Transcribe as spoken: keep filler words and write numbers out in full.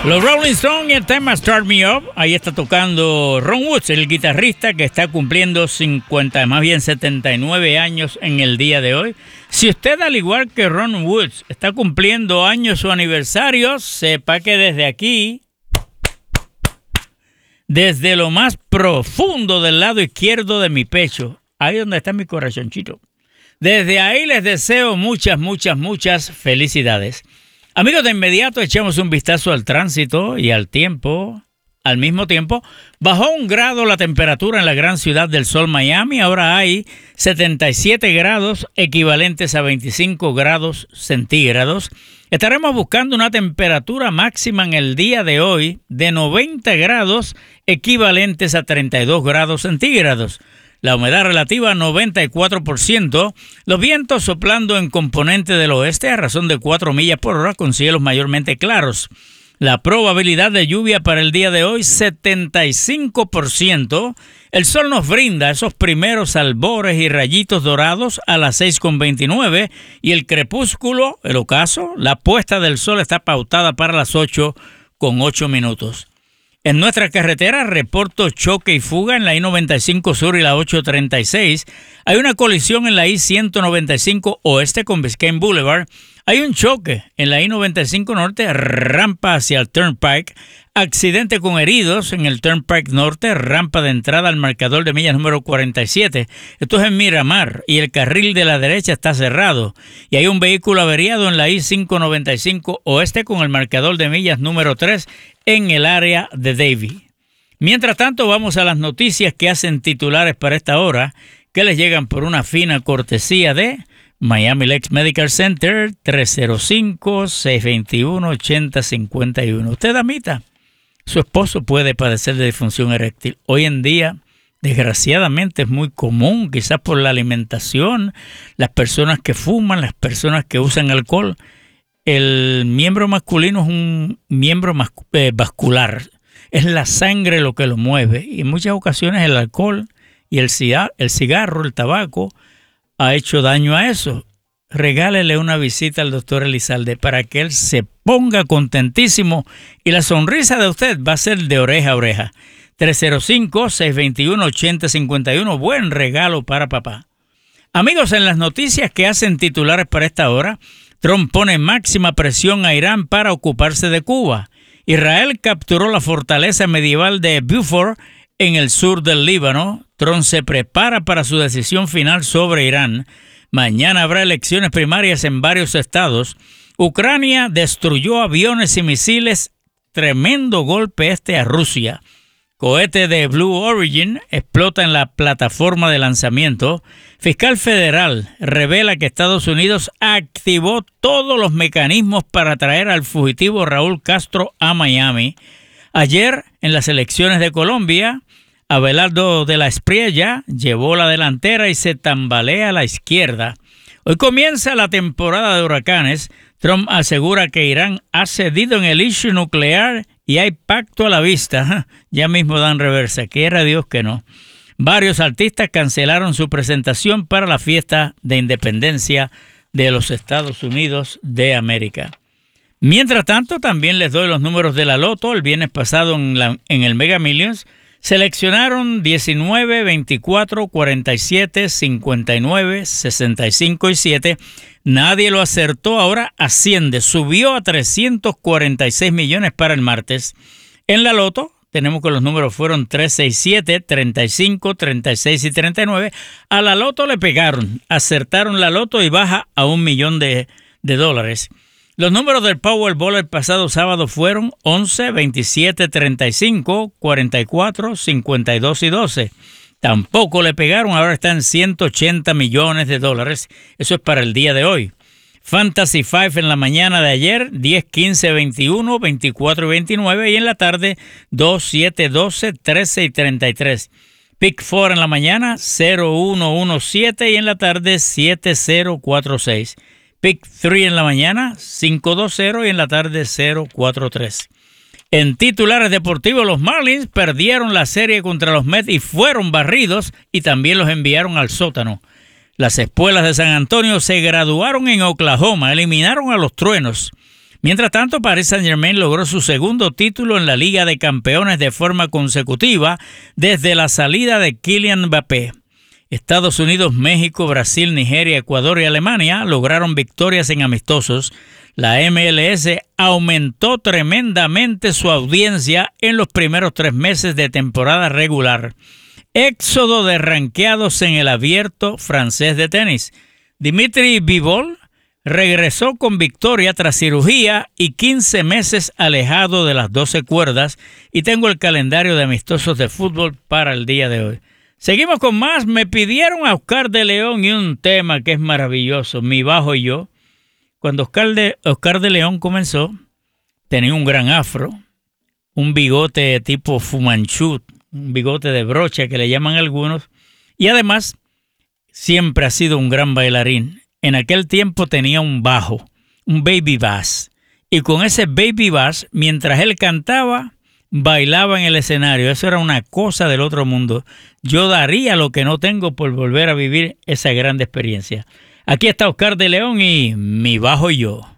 Los Rolling Stones y el tema Start Me Up. Ahí está tocando Ron Wood, el guitarrista que está cumpliendo cincuenta, más bien setenta y nueve años en el día de hoy. Si usted, al igual que Ron Wood, está cumpliendo años o aniversarios, sepa que desde aquí, desde lo más profundo del lado izquierdo de mi pecho, ahí donde está mi corazoncito, desde ahí les deseo muchas, muchas, muchas felicidades. Amigos, de inmediato echamos un vistazo al tránsito y al tiempo. Al mismo tiempo, bajó un grado la temperatura en la gran ciudad del sol, Miami. Ahora hay setenta y siete grados, equivalentes a veinticinco grados centígrados. Estaremos buscando una temperatura máxima en el día de hoy de noventa grados, equivalentes a treinta y dos grados centígrados. La humedad relativa noventa y cuatro por ciento, los vientos soplando en componente del oeste a razón de cuatro millas por hora con cielos mayormente claros. La probabilidad de lluvia para el día de hoy setenta y cinco por ciento. El sol nos brinda esos primeros albores y rayitos dorados a las seis con veintinueve y el crepúsculo, el ocaso, la puesta del sol está pautada para las ocho con ocho minutos. En nuestra carretera reporto choque y fuga en la I noventa y cinco Sur y la ocho treinta y seis. Hay una colisión en la I ciento noventa y cinco Oeste con Biscayne Boulevard. Hay un choque en la I noventa y cinco Norte, rampa hacia el Turnpike. Accidente con heridos en el Turnpike Norte, rampa de entrada al marcador de millas número cuarenta y siete. Esto es en Miramar y el carril de la derecha está cerrado. Y hay un vehículo averiado en la I quinientos noventa y cinco Oeste con el marcador de millas número tres en el área de Davie. Mientras tanto, vamos a las noticias que hacen titulares para esta hora, que les llegan por una fina cortesía de Miami Lakes Medical Center, tres cero cinco, seis dos uno, ocho cero cinco uno. Usted, damita, su esposo puede padecer de disfunción eréctil. Hoy en día, desgraciadamente, es muy común, quizás por la alimentación, las personas que fuman, las personas que usan alcohol. El miembro masculino es un miembro mas- eh, vascular. Es la sangre lo que lo mueve. Y en muchas ocasiones el alcohol y el cigarro, el, cigarro, el tabaco, ha hecho daño a eso. Regálele una visita al doctor Elizalde para que él se ponga contentísimo y la sonrisa de usted va a ser de oreja a oreja. tres cero cinco, seis dos uno, ocho cero cinco uno. Buen regalo para papá. Amigos, en las noticias que hacen titulares para esta hora, Trump pone máxima presión a Irán para ocuparse de Cuba. Israel capturó la fortaleza medieval de Beaufort en el sur del Líbano. Trump se prepara para su decisión final sobre Irán. Mañana habrá elecciones primarias en varios estados. Ucrania destruyó aviones y misiles. Tremendo golpe este a Rusia. Cohete de Blue Origin explota en la plataforma de lanzamiento. Fiscal federal revela que Estados Unidos activó todos los mecanismos para traer al fugitivo Raúl Castro a Miami. Ayer, en las elecciones de Colombia, Abelardo de la Espriella llevó la delantera y se tambalea a la izquierda. Hoy comienza la temporada de huracanes. Trump asegura que Irán ha cedido en el issue nuclear y hay pacto a la vista. Ya mismo dan reversa. Quiera Dios que no. Varios artistas cancelaron su presentación para la fiesta de independencia de los Estados Unidos de América. Mientras tanto, también les doy los números de la Loto. El viernes pasado en, la, en el Mega Millions seleccionaron diecinueve, veinticuatro, cuarenta y siete, cincuenta y nueve, sesenta y cinco y siete. Nadie lo acertó, ahora asciende, subió a trescientos cuarenta y seis millones para el martes. En la Loto tenemos que los números fueron tres, seis, siete, treinta y cinco, treinta y seis y treinta y nueve. A la Loto le pegaron, acertaron la Loto y baja a un millón de, de dólares. Los números del Powerball el pasado sábado fueron once, veintisiete, treinta y cinco, cuarenta y cuatro, cincuenta y dos y doce. Tampoco le pegaron, ahora está en ciento ochenta millones de dólares. Eso es para el día de hoy. Fantasy cinco en la mañana de ayer, diez, quince, veintiuno, veinticuatro y veintinueve. Y en la tarde, dos, siete, doce, trece y treinta y tres. Pick cuatro en la mañana, cero, uno, uno, siete. Y en la tarde, siete, cero, cuatro, seis. Pick tres en la mañana, cinco, dos, cero. Y en la tarde, cero, cuatro, tres. En titulares deportivos, los Marlins perdieron la serie contra los Mets y fueron barridos y también los enviaron al sótano. Las espuelas de San Antonio se graduaron en Oklahoma, eliminaron a los Truenos. Mientras tanto, Paris Saint-Germain logró su segundo título en la Liga de Campeones de forma consecutiva desde la salida de Kylian Mbappé. Estados Unidos, México, Brasil, Nigeria, Ecuador y Alemania lograron victorias en amistosos. La M L S aumentó tremendamente su audiencia en los primeros tres meses de temporada regular. Éxodo de ranqueados en el abierto francés de tenis. Dimitri Bivol regresó con victoria tras cirugía y quince meses alejado de las doce cuerdas. Y tengo el calendario de amistosos de fútbol para el día de hoy. Seguimos con más. Me pidieron a Oscar de León y un tema que es maravilloso, Mi Bajo y Yo. Cuando Oscar de, Oscar de León comenzó, tenía un gran afro, un bigote tipo Fumanchu, un bigote de brocha que le llaman algunos, y además siempre ha sido un gran bailarín. En aquel tiempo tenía un bajo, un baby bass, y con ese baby bass, mientras él cantaba, bailaba en el escenario. Eso era una cosa del otro mundo. Yo daría lo que no tengo por volver a vivir esa gran experiencia. Aquí está Oscar de León y Mi Bajo y Yo.